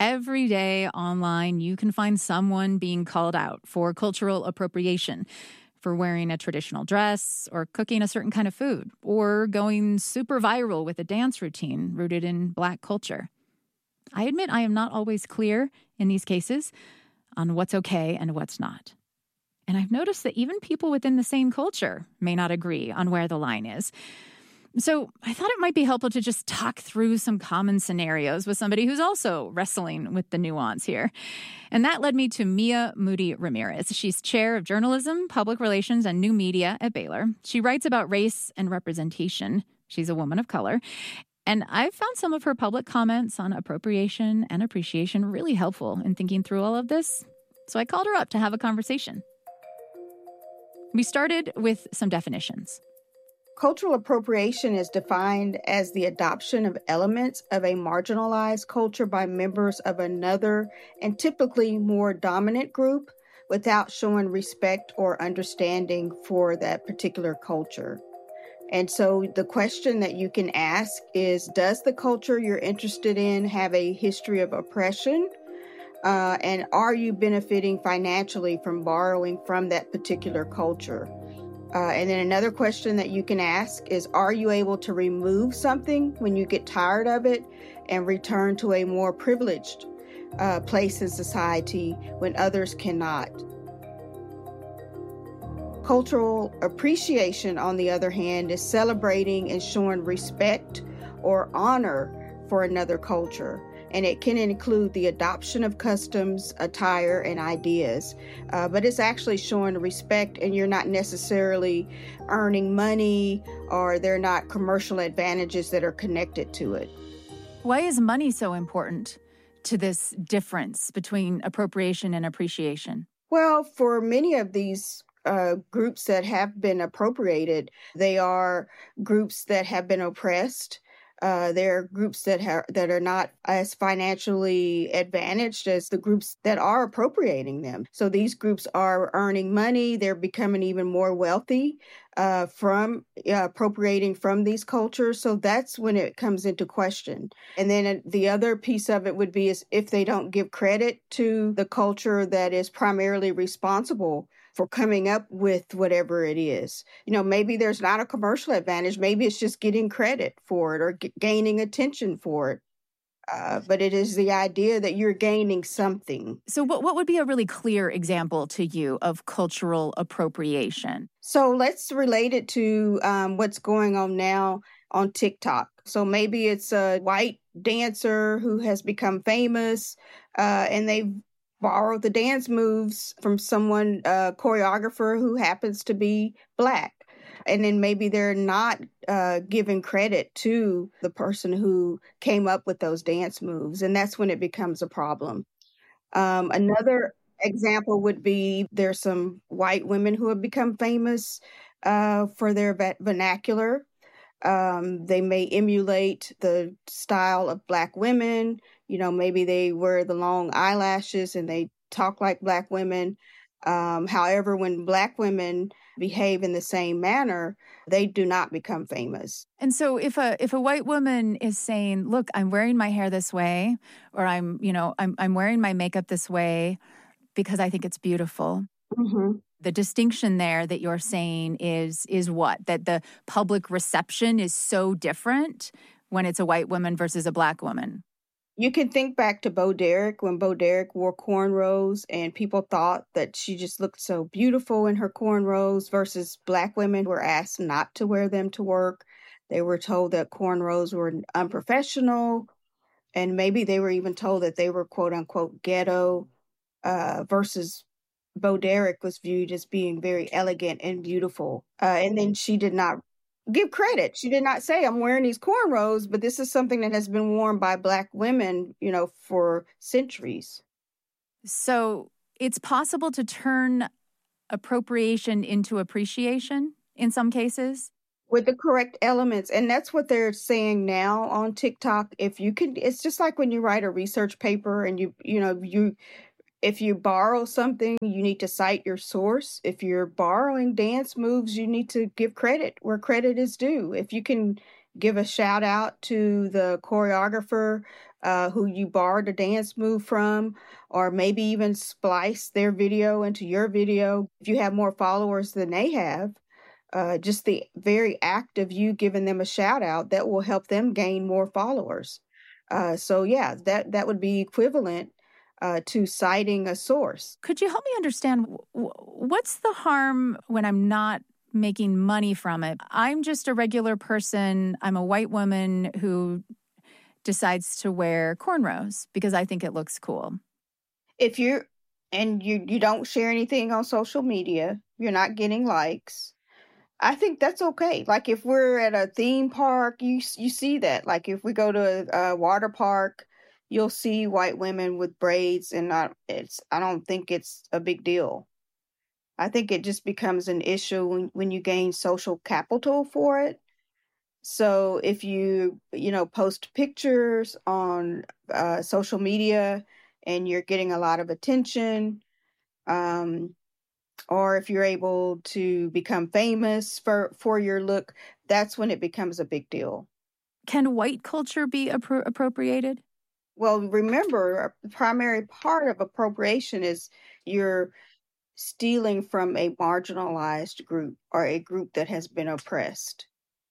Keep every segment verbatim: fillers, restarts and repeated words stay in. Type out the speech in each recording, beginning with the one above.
Every day online, you can find someone being called out for cultural appropriation, for wearing a traditional dress or cooking a certain kind of food, or going super viral with a dance routine rooted in Black culture. I admit I am not always clear in these cases on what's okay and what's not. And I've noticed that even people within the same culture may not agree on where the line is. So I thought it might be helpful to just talk through some common scenarios with somebody who's also wrestling with the nuance here. And that led me to Mia Moody Ramirez. She's chair of journalism, public relations, and new media at Baylor. She writes about race and representation. She's a woman of color. And I've found some of her public comments on appropriation and appreciation really helpful in thinking through all of this. So I called her up to have a conversation. We started with some definitions. Cultural appropriation is defined as the adoption of elements of a marginalized culture by members of another and typically more dominant group without showing respect or understanding for that particular culture. And so the question that you can ask is, does the culture you're interested in have a history of oppression? Uh, and are you benefiting financially from borrowing from that particular culture? Uh, and then another question that you can ask is, are you able to remove something when you get tired of it and return to a more privileged uh, place in society when others cannot? Cultural appreciation, on the other hand, is celebrating and showing respect or honor for another culture. And it can include the adoption of customs, attire, and ideas. Uh, but it's actually showing respect, and you're not necessarily earning money, or there are not commercial advantages that are connected to it. Why is money so important to this difference between appropriation and appreciation? Well, for many of these uh, groups that have been appropriated, they are groups that have been oppressed. Uh, there are groups that ha- that are not as financially advantaged as the groups that are appropriating them. So these groups are earning money. They're becoming even more wealthy uh, from uh, appropriating from these cultures. So that's when it comes into question. And then the other piece of it would be is if they don't give credit to the culture that is primarily responsible for coming up with whatever it is. You know, maybe there's not a commercial advantage. Maybe it's just getting credit for it or g- gaining attention for it. Uh, but it is the idea that you're gaining something. So what, what would be a really clear example to you of cultural appropriation? So let's relate it to um, what's going on now on TikTok. So maybe it's a white dancer who has become famous uh, and they've borrow the dance moves from someone, a uh, choreographer who happens to be Black. And then maybe they're not uh, giving credit to the person who came up with those dance moves. And that's when it becomes a problem. Um, another example would be there's some white women who have become famous uh, for their va- vernacular. Um, they may emulate the style of Black women. You know, maybe they wear the long eyelashes and they talk like Black women. Um, however, when Black women behave in the same manner, they do not become famous. And so if a if a white woman is saying, look, I'm wearing my hair this way, or I'm, you know, I'm I'm wearing my makeup this way because I think it's beautiful. Mm-hmm. The distinction there that you're saying is is what? That the public reception is so different when it's a white woman versus a Black woman. You can think back to Bo Derek when Bo Derek wore cornrows and people thought that she just looked so beautiful in her cornrows versus Black women were asked not to wear them to work. They were told that cornrows were unprofessional, and maybe they were even told that they were quote unquote ghetto uh, versus Bo Derek was viewed as being very elegant and beautiful. Uh, and then she did not give credit. She did not say, I'm wearing these cornrows, but this is something that has been worn by Black women, you know, for centuries. So it's possible to turn appropriation into appreciation in some cases? With the correct elements. And that's what they're saying now on TikTok. If you can, it's just like when you write a research paper and you, you know, you, if you borrow something, you need to cite your source. If you're borrowing dance moves, you need to give credit where credit is due. If you can give a shout out to the choreographer uh, who you borrowed a dance move from, or maybe even splice their video into your video. If you have more followers than they have, uh, just the very act of you giving them a shout out, that will help them gain more followers. Uh, so yeah, that that would be equivalent uh, to citing a source. Could you help me understand what's the harm when I'm not making money from it? I'm just a regular person. I'm a white woman who decides to wear cornrows because I think it looks cool. If you're and you you don't share anything on social media, you're not getting likes, I think that's okay. Like if we're at a theme park, you you see that. Like if we go to a, a water park, you'll see white women with braids, and not it's. I don't think it's a big deal. I think it just becomes an issue when, when you gain social capital for it. So if you you know post pictures on uh, social media and you're getting a lot of attention, um, or if you're able to become famous for for your look, that's when it becomes a big deal. Can white culture be appro- appropriated? Well, remember, the primary part of appropriation is you're stealing from a marginalized group or a group that has been oppressed.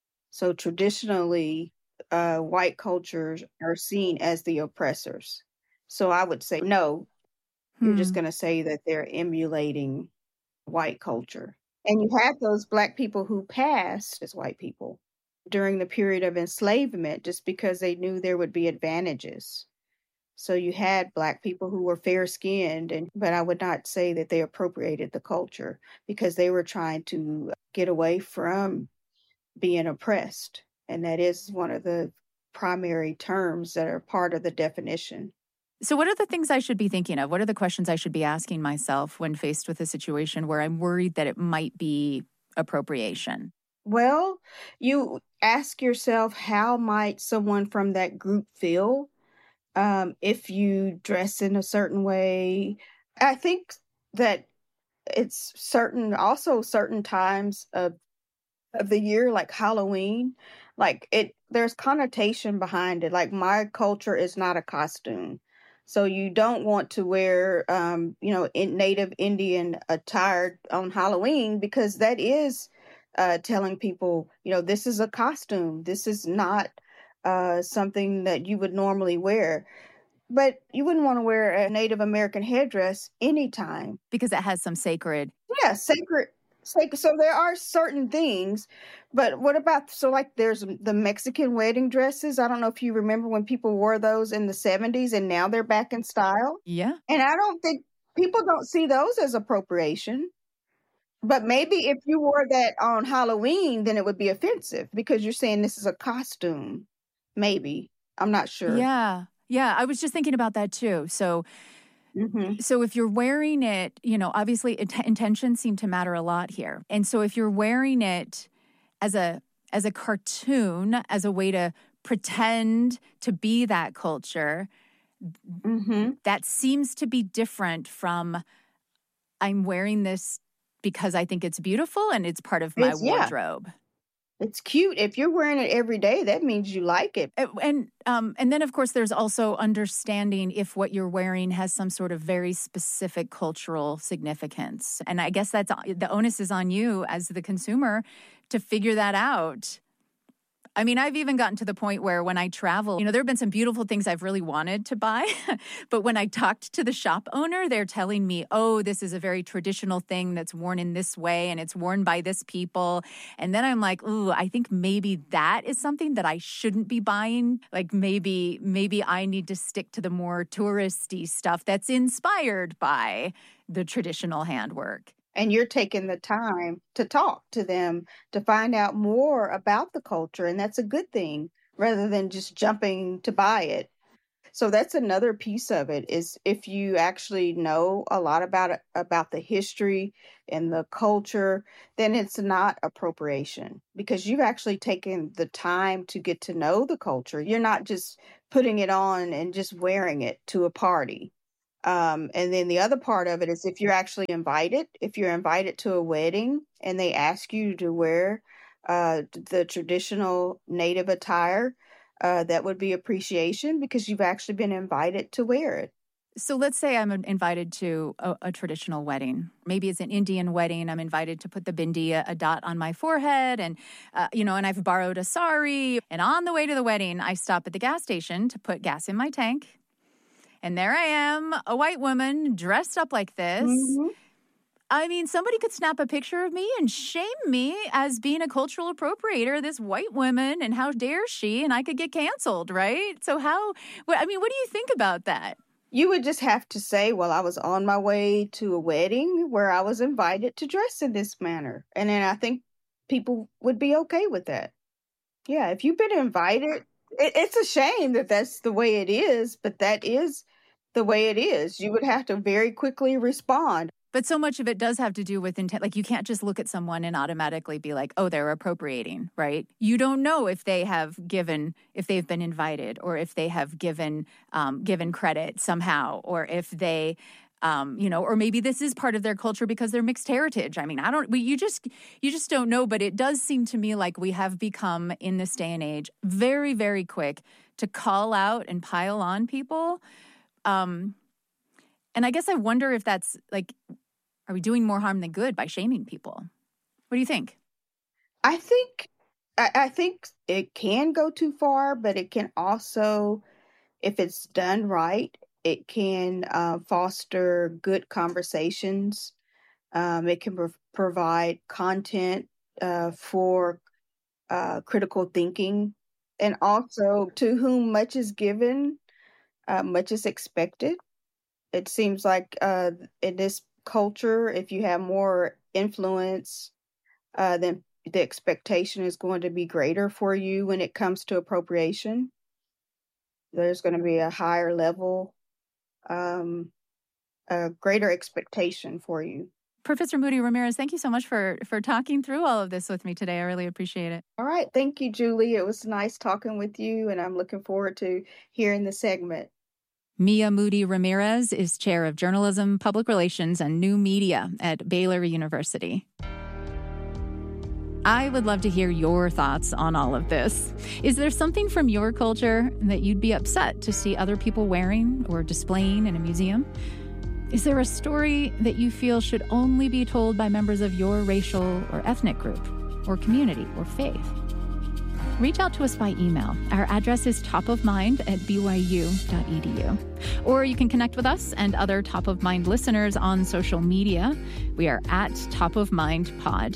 So traditionally, uh, white cultures are seen as the oppressors. So I would say no. You're Hmm. just going to say that they're emulating white culture. And you had those black people who passed as white people during the period of enslavement just because they knew there would be advantages. So you had black people who were fair skinned, and but I would not say that they appropriated the culture because they were trying to get away from being oppressed. And that is one of the primary terms that are part of the definition. So what are the things I should be thinking of? What are the questions I should be asking myself when faced with a situation where I'm worried that it might be appropriation? Well, you ask yourself, how might someone from that group feel um, if you dress in a certain way? I think that it's certain, also certain times of of the year, like Halloween, like it there's connotation behind it. Like my culture is not a costume. So you don't want to wear um, you know, in native Indian attire on Halloween because that is uh telling people, you know, this is a costume. This is not uh something that you would normally wear. But you wouldn't want to wear a Native American headdress anytime. Because it has some sacred. Yeah, sacred. Sacred. So there are certain things, but what about, so like there's the Mexican wedding dresses. I don't know if you remember when people wore those in the seventies and now they're back in style. Yeah. And I don't think people don't see those as appropriation. But maybe if you wore that on Halloween, then it would be offensive because you're saying this is a costume. Maybe. I'm not sure. Yeah. Yeah. I was just thinking about that too. So, Mm-hmm. so if you're wearing it, you know, obviously int- intentions seem to matter a lot here. And so if you're wearing it as a as a cartoon, as a way to pretend to be that culture, Mm-hmm. that seems to be different from I'm wearing this because I think it's beautiful and it's part of my It's, yeah. wardrobe. It's cute. If you're wearing it every day, that means you like it. Uh, And um, and then, of course, there's also understanding if what you're wearing has some sort of very specific cultural significance. And I guess that's the onus is on you as the consumer to figure that out. I mean, I've even gotten to the point where when I travel, you know, there have been some beautiful things I've really wanted to buy. But when I talked to the shop owner, they're telling me, oh, this is a very traditional thing that's worn in this way and it's worn by this people. And then I'm like, ooh, I think maybe that is something that I shouldn't be buying. Like maybe, maybe I need to stick to the more touristy stuff that's inspired by the traditional handwork. And you're taking the time to talk to them to find out more about the culture. And that's a good thing rather than just jumping to buy it. So that's another piece of it is if you actually know a lot about it, about the history and the culture, then it's not appropriation because you've actually taken the time to get to know the culture. You're not just putting it on and just wearing it to a party. Um, and then the other part of it is if you're actually invited, if you're invited to a wedding and they ask you to wear uh, the traditional Native attire, uh, that would be appreciation because you've actually been invited to wear it. So let's say I'm invited to a, a traditional wedding. Maybe it's an Indian wedding. I'm invited to put the bindiya, a dot on my forehead, and uh, you know, and I've borrowed a sari. And on the way to the wedding, I stop at the gas station to put gas in my tank. And there I am, a white woman dressed up like this. Mm-hmm. I mean, somebody could snap a picture of me and shame me as being a cultural appropriator, this white woman, and how dare she, and I could get canceled, right? So how, I mean, what do you think about that? You would just have to say, well, I was on my way to a wedding where I was invited to dress in this manner. And then I think people would be okay with that. Yeah, if you've been invited, it, it's a shame that that's the way it is, but that is the way it is. You would have to very quickly respond. But so much of it does have to do with intent. Like, you can't just look at someone and automatically be like, oh, they're appropriating, right? You don't know if they have given, if they've been invited, or if they have given um, given credit somehow, or if they, um, you know, or maybe this is part of their culture because they're mixed heritage. I mean, I don't, we, you just, you just don't know. But it does seem to me like we have become, in this day and age, very, very quick to call out and pile on people. Um, and I guess I wonder if that's like, are we doing more harm than good by shaming people? What do you think? I think I, I think it can go too far, but it can also, if it's done right, it can uh, foster good conversations. Um, it can pro- provide content uh, for uh, critical thinking, and also to whom much is given, uh, much is expected. It seems like uh, in this culture, if you have more influence, uh, then the expectation is going to be greater for you when it comes to appropriation. There's going to be a higher level, um, a greater expectation for you. Professor Moody Ramirez, thank you so much for, for talking through all of this with me today. I really appreciate it. All right. Thank you, Julie. It was nice talking with you, and I'm looking forward to hearing the segment. Mia Moody Ramirez is Chair of Journalism, Public Relations, and New Media at Baylor University. I would love to hear your thoughts on all of this. Is there something from your culture that you'd be upset to see other people wearing or displaying in a museum? Is there a story that you feel should only be told by members of your racial or ethnic group, or community, or faith? Reach out to us by email. Our address is topofmind at b y u dot e d u. Or you can connect with us and other Top of Mind listeners on social media. We are at Top of Mind Pod.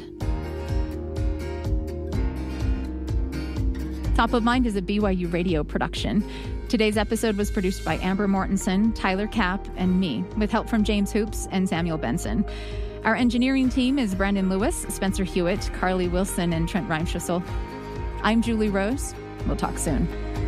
Top of Mind is a B Y U radio production. Today's episode was produced by Amber Mortensen, Tyler Kapp, and me, with help from James Hoops and Samuel Benson. Our engineering team is Brandon Lewis, Spencer Hewitt, Carly Wilson, and Trent Reimschüssel. I'm Julie Rose. We'll talk soon.